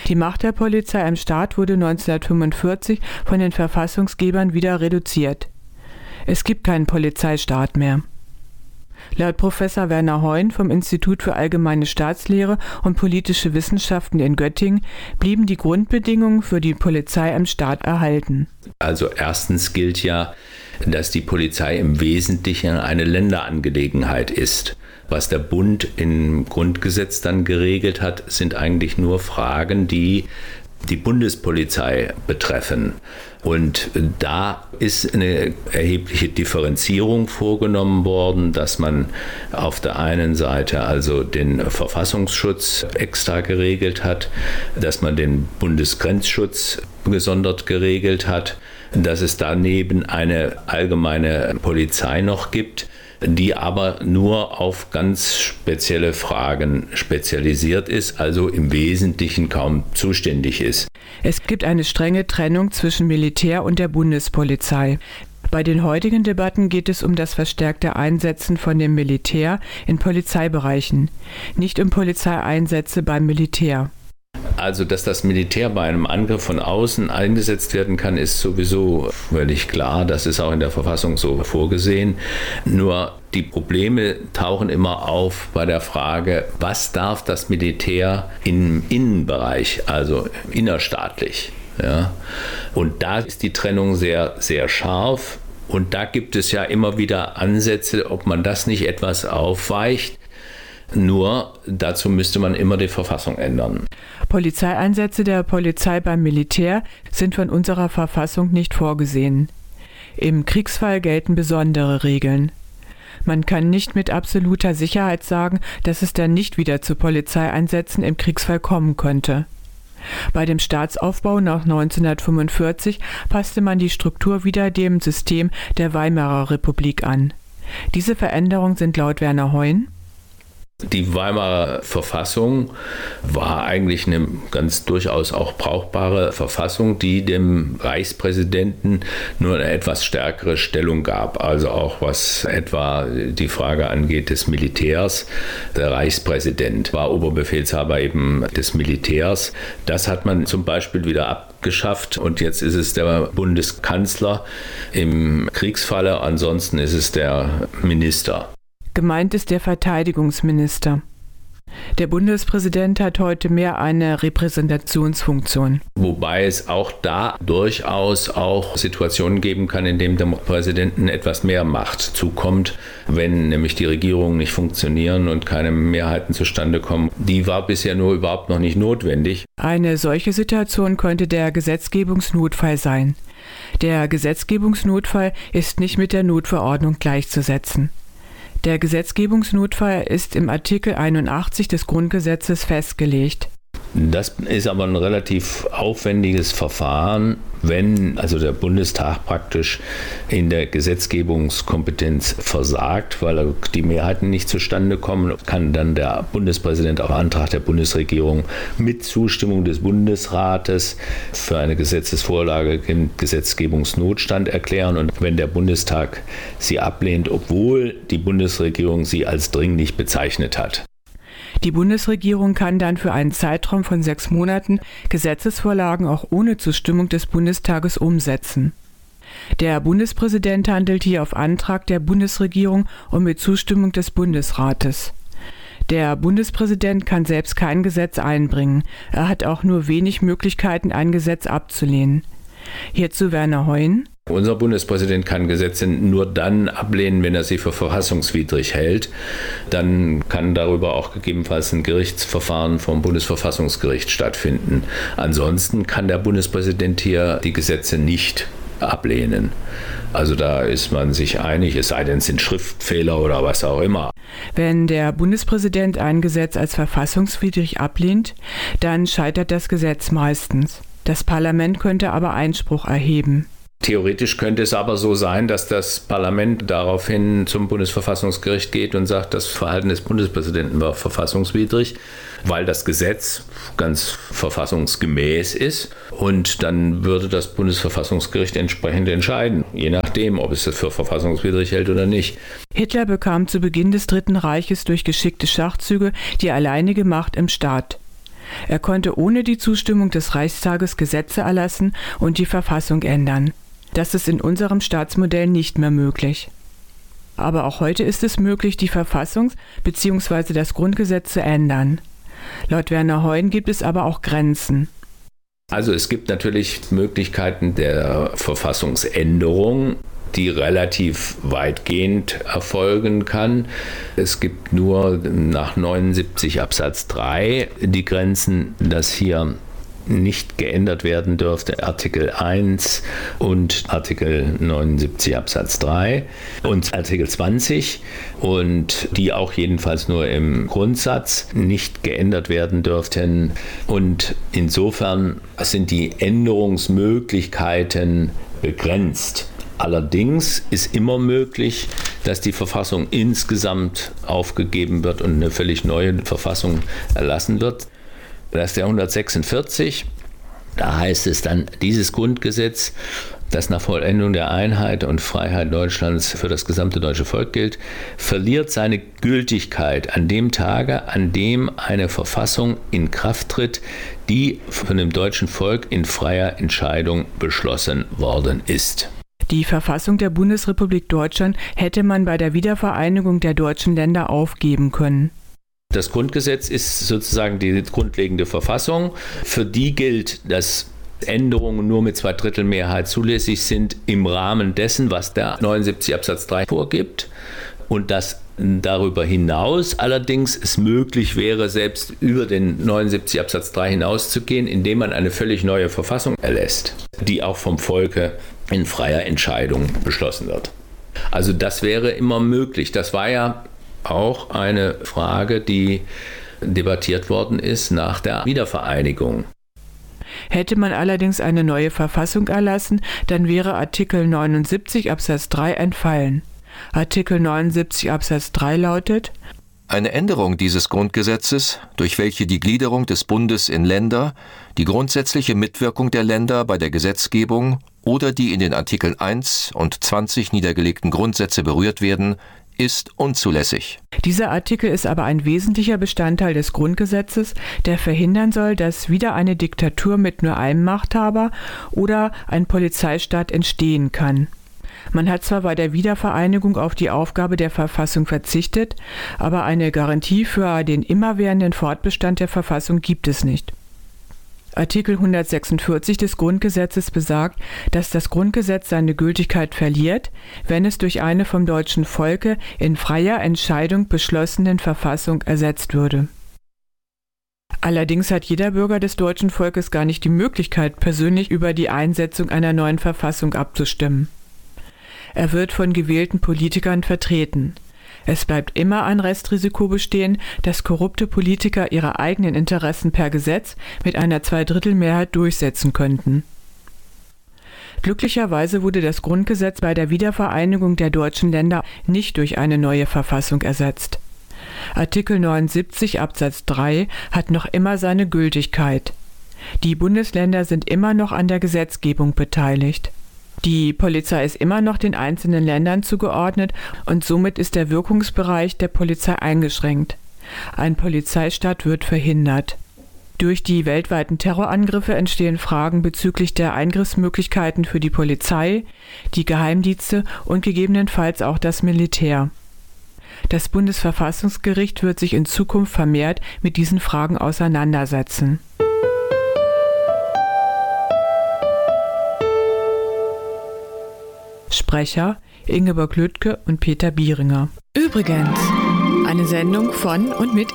Die Macht der Polizei im Staat wurde 1945 von den Verfassungsgebern wieder reduziert. Es gibt keinen Polizeistaat mehr. Laut Professor Werner Heun vom Institut für Allgemeine Staatslehre und politische Wissenschaften in Göttingen blieben die Grundbedingungen für die Polizei im Staat erhalten. Also erstens gilt ja, dass die Polizei im Wesentlichen eine Länderangelegenheit ist. Was der Bund im Grundgesetz dann geregelt hat, sind eigentlich nur Fragen, die die Bundespolizei betreffen. Und da ist eine erhebliche Differenzierung vorgenommen worden, dass man auf der einen Seite also den Verfassungsschutz extra geregelt hat, dass man den Bundesgrenzschutz gesondert geregelt hat, dass es daneben eine allgemeine Polizei noch gibt, die aber nur auf ganz spezielle Fragen spezialisiert ist, also im Wesentlichen kaum zuständig ist. Es gibt eine strenge Trennung zwischen Militär und der Bundespolizei. Bei den heutigen Debatten geht es um das verstärkte Einsetzen von dem Militär in Polizeibereichen, nicht um Polizeieinsätze beim Militär. Also, dass das Militär bei einem Angriff von außen eingesetzt werden kann, ist sowieso völlig klar. Das ist auch in der Verfassung so vorgesehen. Nur die Probleme tauchen immer auf bei der Frage, was darf das Militär im Innenbereich, also innerstaatlich? Ja? Und da ist die Trennung sehr, sehr scharf. Und da gibt es ja immer wieder Ansätze, ob man das nicht etwas aufweicht. Nur dazu müsste man immer die Verfassung ändern. Polizeieinsätze der Polizei beim Militär sind von unserer Verfassung nicht vorgesehen. Im Kriegsfall gelten besondere Regeln. Man kann nicht mit absoluter Sicherheit sagen, dass es dann nicht wieder zu Polizeieinsätzen im Kriegsfall kommen könnte. Bei dem Staatsaufbau nach 1945 passte man die Struktur wieder dem System der Weimarer Republik an. Diese Veränderungen sind laut Werner Heun: Die Weimarer Verfassung war eigentlich eine ganz durchaus auch brauchbare Verfassung, die dem Reichspräsidenten nur eine etwas stärkere Stellung gab. Also auch was etwa die Frage angeht des Militärs. Der Reichspräsident war Oberbefehlshaber eben des Militärs. Das hat man zum Beispiel wieder abgeschafft und jetzt ist es der Bundeskanzler im Kriegsfalle. Ansonsten ist es der Minister. Gemeint ist der Verteidigungsminister. Der Bundespräsident hat heute mehr eine Repräsentationsfunktion. Wobei es auch da durchaus auch Situationen geben kann, in denen dem Präsidenten etwas mehr Macht zukommt, wenn nämlich die Regierungen nicht funktionieren und keine Mehrheiten zustande kommen. Die war bisher nur überhaupt noch nicht notwendig. Eine solche Situation könnte der Gesetzgebungsnotfall sein. Der Gesetzgebungsnotfall ist nicht mit der Notverordnung gleichzusetzen. Der Gesetzgebungsnotfall ist im Artikel 81 des Grundgesetzes festgelegt. Das ist aber ein relativ aufwendiges Verfahren, wenn also der Bundestag praktisch in der Gesetzgebungskompetenz versagt, weil die Mehrheiten nicht zustande kommen, kann dann der Bundespräsident auf Antrag der Bundesregierung mit Zustimmung des Bundesrates für eine Gesetzesvorlage den Gesetzgebungsnotstand erklären. Und wenn der Bundestag sie ablehnt, obwohl die Bundesregierung sie als dringlich bezeichnet hat. Die Bundesregierung kann dann für einen Zeitraum von 6 Monaten Gesetzesvorlagen auch ohne Zustimmung des Bundestages umsetzen. Der Bundespräsident handelt hier auf Antrag der Bundesregierung und mit Zustimmung des Bundesrates. Der Bundespräsident kann selbst kein Gesetz einbringen. Er hat auch nur wenig Möglichkeiten, ein Gesetz abzulehnen. Hierzu Werner Heun. Unser Bundespräsident kann Gesetze nur dann ablehnen, wenn er sie für verfassungswidrig hält. Dann kann darüber auch gegebenenfalls ein Gerichtsverfahren vom Bundesverfassungsgericht stattfinden. Ansonsten kann der Bundespräsident hier die Gesetze nicht ablehnen. Also da ist man sich einig, es sei denn, es sind Schriftfehler oder was auch immer. Wenn der Bundespräsident ein Gesetz als verfassungswidrig ablehnt, dann scheitert das Gesetz meistens. Das Parlament könnte aber Einspruch erheben. Theoretisch könnte es aber so sein, dass das Parlament daraufhin zum Bundesverfassungsgericht geht und sagt, das Verhalten des Bundespräsidenten war verfassungswidrig, weil das Gesetz ganz verfassungsgemäß ist. Und dann würde das Bundesverfassungsgericht entsprechend entscheiden, je nachdem, ob es das für verfassungswidrig hält oder nicht. Hitler bekam zu Beginn des Dritten Reiches durch geschickte Schachzüge die alleinige Macht im Staat. Er konnte ohne die Zustimmung des Reichstages Gesetze erlassen und die Verfassung ändern. Das ist in unserem Staatsmodell nicht mehr möglich. Aber auch heute ist es möglich, die Verfassung bzw. das Grundgesetz zu ändern. Laut Werner Heun gibt es aber auch Grenzen. Also es gibt natürlich Möglichkeiten der Verfassungsänderung, die relativ weitgehend erfolgen kann. Es gibt nur nach 79 Absatz 3 die Grenzen, dass hier nicht geändert werden dürfte, Artikel 1 und Artikel 79 Absatz 3 und Artikel 20 und die auch jedenfalls nur im Grundsatz nicht geändert werden dürften. Und insofern sind die Änderungsmöglichkeiten begrenzt. Allerdings ist immer möglich, dass die Verfassung insgesamt aufgegeben wird und eine völlig neue Verfassung erlassen wird. Das ist der 146. Da heißt es dann, dieses Grundgesetz, das nach Vollendung der Einheit und Freiheit Deutschlands für das gesamte deutsche Volk gilt, verliert seine Gültigkeit an dem Tage, an dem eine Verfassung in Kraft tritt, die von dem deutschen Volk in freier Entscheidung beschlossen worden ist. Die Verfassung der Bundesrepublik Deutschland hätte man bei der Wiedervereinigung der deutschen Länder aufgeben können. Das Grundgesetz ist sozusagen die grundlegende Verfassung. Für die gilt, dass Änderungen nur mit 2/3 Mehrheit zulässig sind im Rahmen dessen, was der 79 Absatz 3 vorgibt. Und dass darüber hinaus allerdings es möglich wäre, selbst über den 79 Absatz 3 hinauszugehen, indem man eine völlig neue Verfassung erlässt, die auch vom Volke in freier Entscheidung beschlossen wird. Also das wäre immer möglich. Das war ja auch eine Frage, die debattiert worden ist nach der Wiedervereinigung. Hätte man allerdings eine neue Verfassung erlassen, dann wäre Artikel 79 Absatz 3 entfallen. Artikel 79 Absatz 3 lautet: Eine Änderung dieses Grundgesetzes, durch welche die Gliederung des Bundes in Länder, die grundsätzliche Mitwirkung der Länder bei der Gesetzgebung oder die in den Artikeln 1 und 20 niedergelegten Grundsätze berührt werden, ist unzulässig. Dieser Artikel ist aber ein wesentlicher Bestandteil des Grundgesetzes, der verhindern soll, dass wieder eine Diktatur mit nur einem Machthaber oder ein Polizeistaat entstehen kann. Man hat zwar bei der Wiedervereinigung auf die Aufgabe der Verfassung verzichtet, aber eine Garantie für den immerwährenden Fortbestand der Verfassung gibt es nicht. Artikel 146 des Grundgesetzes besagt, dass das Grundgesetz seine Gültigkeit verliert, wenn es durch eine vom deutschen Volke in freier Entscheidung beschlossenen Verfassung ersetzt würde. Allerdings hat jeder Bürger des deutschen Volkes gar nicht die Möglichkeit, persönlich über die Einsetzung einer neuen Verfassung abzustimmen. Er wird von gewählten Politikern vertreten. Es bleibt immer ein Restrisiko bestehen, dass korrupte Politiker ihre eigenen Interessen per Gesetz mit einer 2/3 Mehrheit durchsetzen könnten. Glücklicherweise wurde das Grundgesetz bei der Wiedervereinigung der deutschen Länder nicht durch eine neue Verfassung ersetzt. Artikel 79 Absatz 3 hat noch immer seine Gültigkeit. Die Bundesländer sind immer noch an der Gesetzgebung beteiligt. Die Polizei ist immer noch den einzelnen Ländern zugeordnet und somit ist der Wirkungsbereich der Polizei eingeschränkt. Ein Polizeistaat wird verhindert. Durch die weltweiten Terrorangriffe entstehen Fragen bezüglich der Eingriffsmöglichkeiten für die Polizei, die Geheimdienste und gegebenenfalls auch das Militär. Das Bundesverfassungsgericht wird sich in Zukunft vermehrt mit diesen Fragen auseinandersetzen. Sprecher Ingeborg Lüttke und Peter Bieringer. Übrigens, eine Sendung von und mit